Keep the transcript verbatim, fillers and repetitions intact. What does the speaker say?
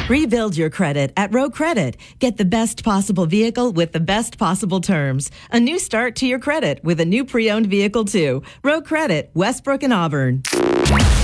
Rebuild your credit at Row Credit. Get the best possible vehicle with the best possible terms. A new start to your credit with a new pre-owned vehicle too. Row Credit, Westbrook and Auburn.